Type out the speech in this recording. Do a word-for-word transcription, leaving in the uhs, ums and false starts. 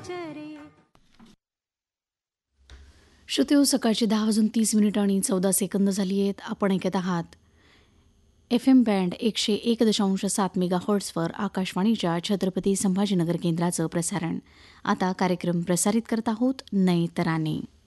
श्रोतेहो, सकाळचे दहा वाजून तीस मिनिटं आणि चौदा सेकंद झाली आहेत. आपण ऐकत आहात एफ एम बँड एकशे एक दशांश सात मेगा हर्ट्सवर आकाशवाणीच्या छत्रपती संभाजीनगर केंद्राचं प्रसारण. आता कार्यक्रम प्रसारित करत आहोत नये तराने.